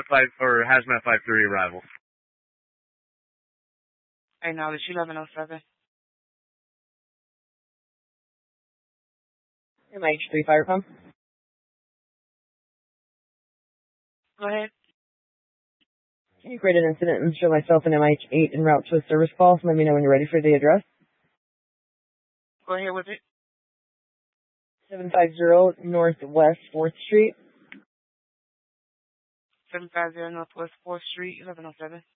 Hazmat 53 arrival. Acknowledge 1107. MH3 fire pump. Go ahead. Can you create an incident and show myself an MH8 en route to a service call? Let me know when you're ready for the address. Go ahead with it. 750 Northwest 4th Street. 750 Northwest 4th Street, 1107.